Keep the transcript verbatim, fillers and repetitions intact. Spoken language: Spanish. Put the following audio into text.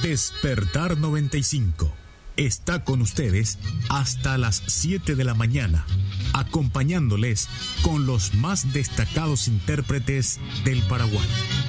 Despertar noventa y cinco está con ustedes hasta las siete de la mañana, acompañándoles con los más destacados intérpretes del Paraguay.